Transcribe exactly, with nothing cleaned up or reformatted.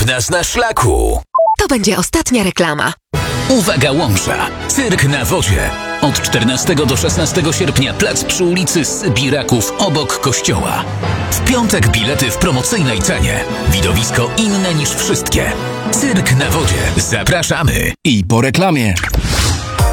Złap nas na szlaku. To będzie ostatnia reklama. Uwaga Łomża! Cyrk na wodzie. Od czternastego do szesnastego sierpnia plac przy ulicy Sybiraków obok kościoła. W piątek bilety w promocyjnej cenie. Widowisko inne niż wszystkie. Cyrk na wodzie. Zapraszamy. I po reklamie.